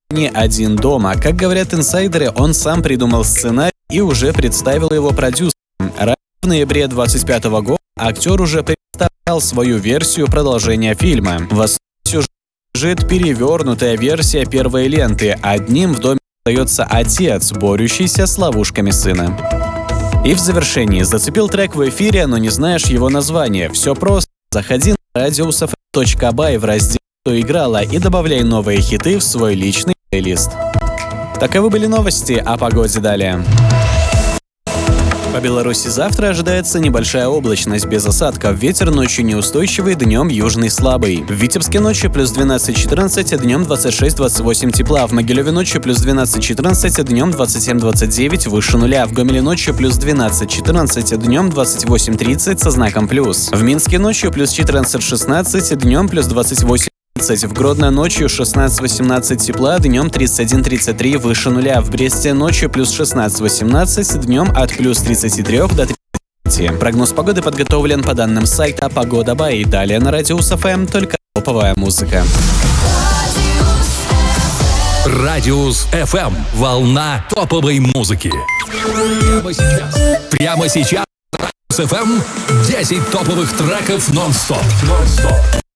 «Не один дома». Как говорят инсайдеры, он сам придумал сценарий и уже представил его продюсерам. Ранее в ноябре 2025 года актер уже представлял свою версию продолжения фильма. В основе сюжета лежит перевернутая версия первой ленты. Одним в доме остается отец, борющийся с ловушками сына. И в завершении зацепил трек в эфире, но не знаешь его название. Все просто. Заходи на radiosfm.by в раздел «Что играло» и добавляй новые хиты в свой личный плейлист. Таковы были новости, о погоде далее. По Беларуси завтра ожидается небольшая облачность без осадков. Ветер ночью неустойчивый, днем южный слабый. В Витебске ночью плюс 12-14, днем 26-28 тепла. В Могилеве ночью плюс 12-14, днем 27-29, выше нуля. В Гомеле ночью плюс 12-14, днем 28-30 со знаком плюс. В Минске ночью плюс 14-16, днем плюс 28. В Гродно ночью 16-18 тепла, днем 31-33 выше нуля. В Бресте ночью плюс 16-18, днем от плюс 33 до 30. Прогноз погоды подготовлен по данным сайта Погода.бай. Далее на Радиус ФМ только топовая музыка. Радиус ФМ. Волна топовой музыки. Прямо сейчас. Радиус ФМ. 10 топовых треков нон-стоп.